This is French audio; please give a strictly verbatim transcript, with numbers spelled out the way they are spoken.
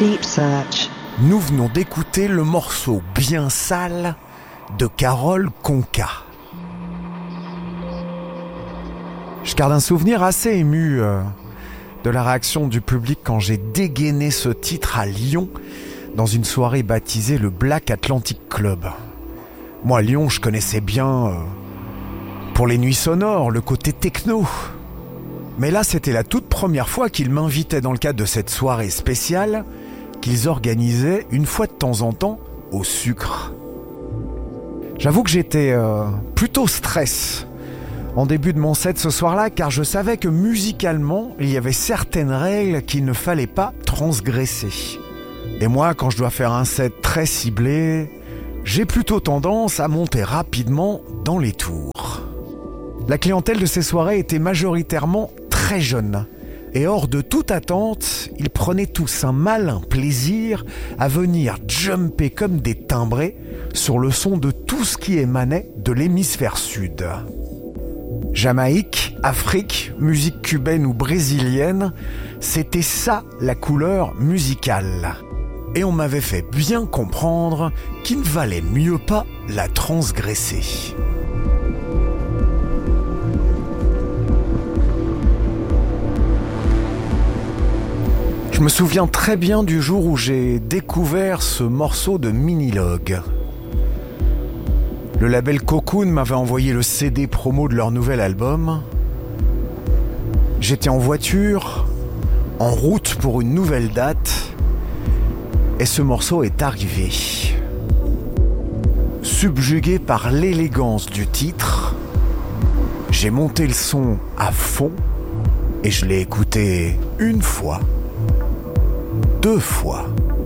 Deep Search. Nous venons d'écouter le morceau Bien sale de Carole Conca. Je garde un souvenir assez ému euh, de la réaction du public quand j'ai dégainé ce titre à Lyon dans une soirée baptisée le Black Atlantic Club. Moi, Lyon, je connaissais bien euh, pour les nuits sonores, le côté techno. Mais là, c'était la toute première fois qu'ils m'invitaient dans le cadre de cette soirée spéciale qu'ils organisaient une fois de temps en temps au Sucre. J'avoue que j'étais euh, plutôt stress en début de mon set ce soir-là, car je savais que musicalement, il y avait certaines règles qu'il ne fallait pas transgresser. Et moi, quand je dois faire un set très ciblé, j'ai plutôt tendance à monter rapidement dans les tours. La clientèle de ces soirées était majoritairement très jeune. Et hors de toute attente, ils prenaient tous un malin plaisir à venir jumper comme des timbrés sur le son de tout ce qui émanait de l'hémisphère sud. Jamaïque, Afrique, musique cubaine ou brésilienne, c'était ça la couleur musicale. Et on m'avait fait bien comprendre qu'il ne valait mieux pas la transgresser. Je me souviens très bien du jour où j'ai découvert ce morceau de Minilogue. Le label Cocoon m'avait envoyé le C D promo de leur nouvel album. J'étais en voiture, en route pour une nouvelle date, et ce morceau est arrivé. Subjugué par l'élégance du titre, j'ai monté le son à fond et je l'ai écouté une fois, deux fois.